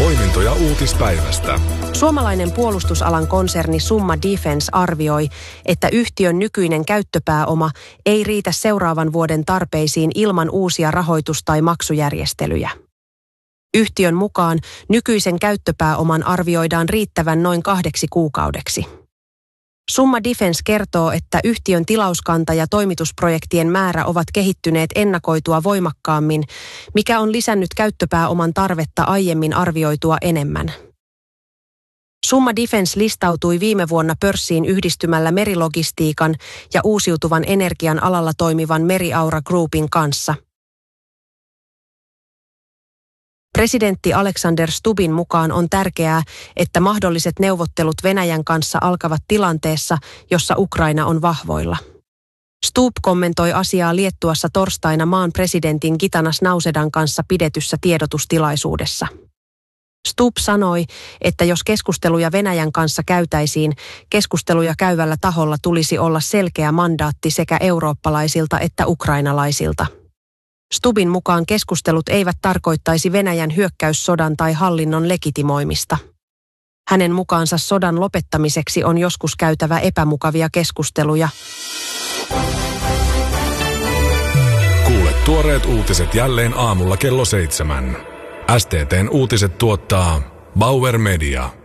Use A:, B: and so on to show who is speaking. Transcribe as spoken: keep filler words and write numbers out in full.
A: Poimintoja uutispäivästä.
B: Suomalainen puolustusalan konserni Summa Defence arvioi, että yhtiön nykyinen käyttöpääoma ei riitä seuraavan vuoden tarpeisiin ilman uusia rahoitus- tai maksujärjestelyjä. Yhtiön mukaan nykyisen käyttöpääoman arvioidaan riittävän noin kahdeksi kuukaudeksi. Summa Defence kertoo, että yhtiön tilauskanta ja toimitusprojektien määrä ovat kehittyneet ennakoitua voimakkaammin, mikä on lisännyt käyttöpääoman tarvetta aiemmin arvioitua enemmän. Summa Defence listautui viime vuonna pörssiin yhdistymällä merilogistiikan ja uusiutuvan energian alalla toimivan Meriaura Groupin kanssa. Presidentti Alexander Stubbin mukaan on tärkeää, että mahdolliset neuvottelut Venäjän kanssa alkavat tilanteessa, jossa Ukraina on vahvoilla. Stubb kommentoi asiaa Liettuassa torstaina maan presidentin Gitanas Nausedan kanssa pidetyssä tiedotustilaisuudessa. Stubb sanoi, että jos keskusteluja Venäjän kanssa käytäisiin, keskusteluja käyvällä taholla tulisi olla selkeä mandaatti sekä eurooppalaisilta että ukrainalaisilta. Stubbin mukaan keskustelut eivät tarkoittaisi Venäjän hyökkäyssodan tai hallinnon legitimoimista. Hänen mukaansa sodan lopettamiseksi on joskus käytävä epämukavia keskusteluja.
A: Kuule tuoreet uutiset jälleen aamulla kello seitsemän. S T T:n uutiset tuottaa Bauer Media.